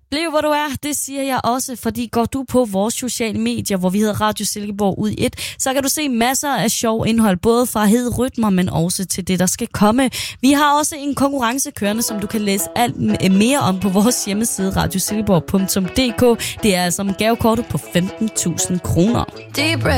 Bliv hvor du er, det siger jeg også, fordi går du på vores sociale medier, hvor vi hedder Radio Silkeborg ud i et, så kan du se masser af sjov indhold, både fra hede rytmer, men også til det, der skal komme. Vi har også en konkurrence kørende, som du kan læse alt mere om på vores hjemmeside radiosilkeborg.dk. Det er altså gavekortet på 15.000 kroner.